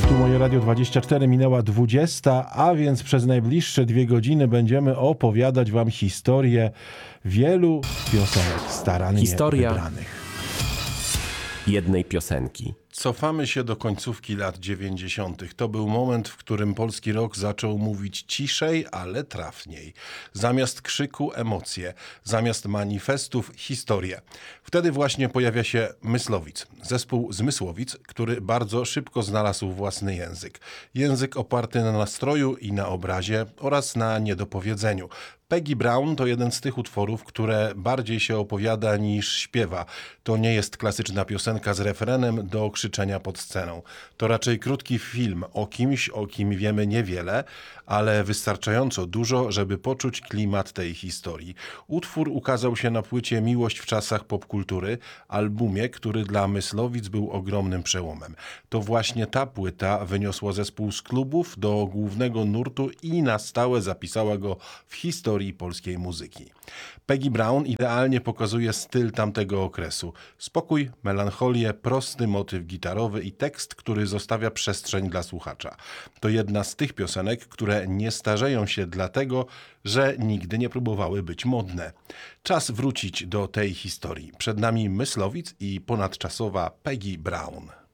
Tu moje Radio 24 minęła 20, a więc przez najbliższe 2 godziny będziemy opowiadać wam historię wielu piosenek starannie Historia wybranych. jednej piosenki. Cofamy się do końcówki lat 90. To był moment, w którym polski rock zaczął mówić ciszej, ale trafniej. Zamiast krzyku emocje, zamiast manifestów historię. Wtedy właśnie pojawia się Myslowic, zespół z Mysłowic, który bardzo szybko znalazł własny język. Język oparty na nastroju i na obrazie oraz na niedopowiedzeniu. Peggy Brown to jeden z tych utworów, które bardziej się opowiada niż śpiewa. To nie jest klasyczna piosenka z refrenem do krzyczenia pod sceną. To raczej krótki film o kimś, o kim wiemy niewiele, ale wystarczająco dużo, żeby poczuć klimat tej historii. Utwór ukazał się na płycie Miłość w czasach popkultury, albumie, który dla Myslowic był ogromnym przełomem. To właśnie ta płyta wyniosła zespół z klubów do głównego nurtu i na stałe zapisała go w historii polskiej muzyki. Peggy Brown idealnie pokazuje styl tamtego okresu. Spokój, melancholię, prosty motyw gitarowy i tekst, który zostawia przestrzeń dla słuchacza. To jedna z tych piosenek, które nie starzeją się dlatego, że nigdy nie próbowały być modne. Czas wrócić do tej historii. Przed nami Myslowic i ponadczasowa Peggy Brown.